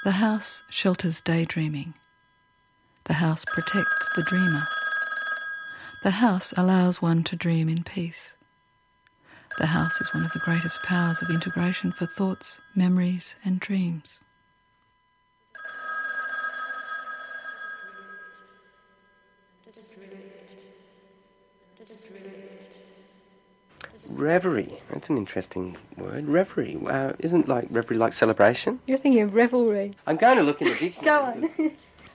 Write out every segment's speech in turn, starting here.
The house shelters daydreaming. The house protects the dreamer. The house allows one to dream in peace. The house is one of the greatest powers of integration for thoughts, memories and dreams. Reverie. That's an interesting word. Reverie. Isn't reverie like celebration? You're thinking of revelry. I'm going to look in the dictionary. Go on.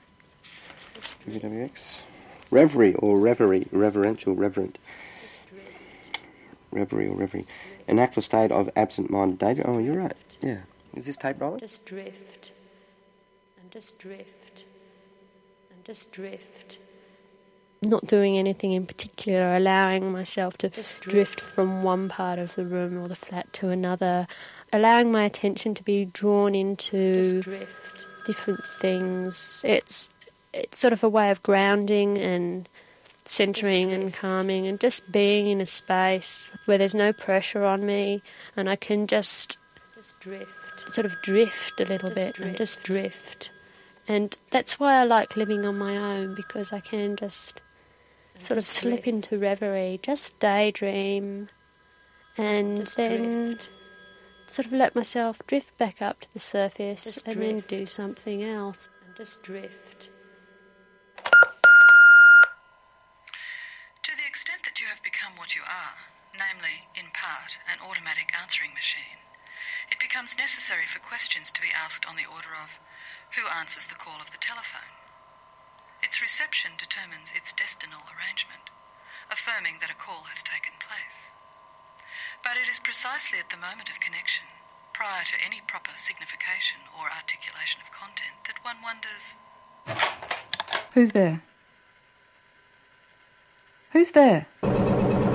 WWX. Reverie or reverie. Reverential, reverent. Reverie or reverie. An act or state of absent-minded daydream. Oh, you're right. Yeah. Is this tape rolling? Just drift. And just drift. And just drift. Not doing anything in particular, allowing myself to drift from one part of the room or the flat to another, allowing my attention to be drawn into different things. It's sort of a way of grounding and centering and calming and just being in a space where there's no pressure on me and I can just sort of drift a little bit and just drift. And that's why I like living on my own, because I can just sort of slip into reverie, just daydream, and then sort of let myself drift back up to the surface and then do something else. And just drift. To the extent that you have become what you are, namely, in part, an automatic answering machine, it becomes necessary for questions to be asked on the order of who answers the call of the telephone. Its reception determines its destinal arrangement, affirming that a call has taken place. But it is precisely at the moment of connection, prior to any proper signification or articulation of content, that one wonders... Who's there? Who's there?